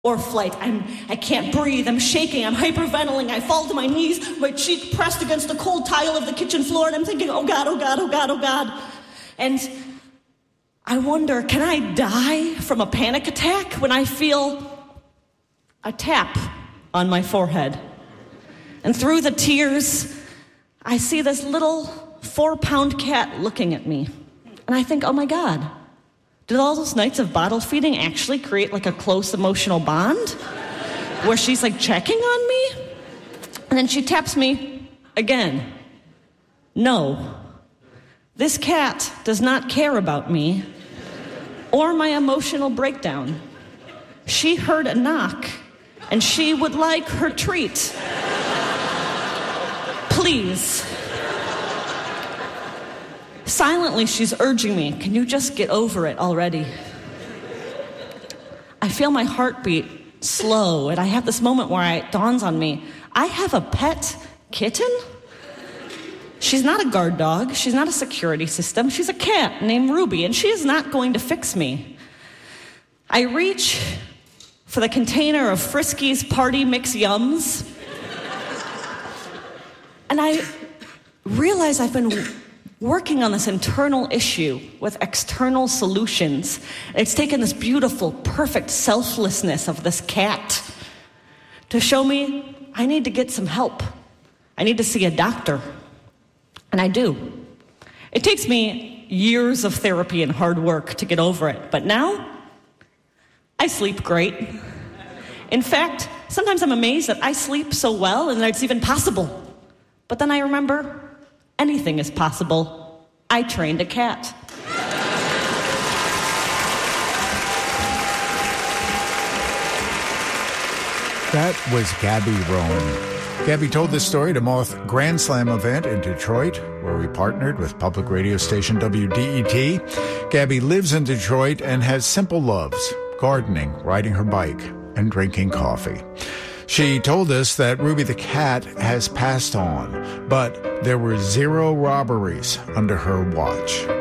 or flight. I can't breathe. I'm shaking. I'm hyperventilating. I fall to my knees, my cheek pressed against the cold tile of the kitchen floor, and I'm thinking, oh God, oh God, oh God, oh God. And I wonder, can I die from a panic attack when I feel a tap on my forehead? And through the tears, I see this little 4-pound cat looking at me. And I think, oh my God, did all those nights of bottle feeding actually create like a close emotional bond? Where she's like checking on me? And then she taps me again. No, this cat does not care about me or my emotional breakdown. She heard a knock and she would like her treat. Please. Silently, she's urging me, can you just get over it already? I feel my heartbeat slow, and I have this moment where it dawns on me, I have a pet kitten? She's not a guard dog, she's not a security system, she's a cat named Ruby, and she is not going to fix me. I reach for the container of Friskies Party Mix Yums, and I realize I've been working on this internal issue with external solutions. It's taken this beautiful, perfect selflessness of this cat to show me I need to get some help. I need to see a doctor. And I do. It takes me years of therapy and hard work to get over it. But now, I sleep great. In fact, sometimes I'm amazed that I sleep so well and that it's even possible. But then I remember, anything is possible. I trained a cat. That was Gabby Roan. Gabby told this story at a Moth Grand Slam event in Detroit, where we partnered with public radio station WDET. Gabby lives in Detroit and has simple loves: gardening, riding her bike, and drinking coffee. She told us that Ruby the cat has passed on, but there were 0 robberies under her watch.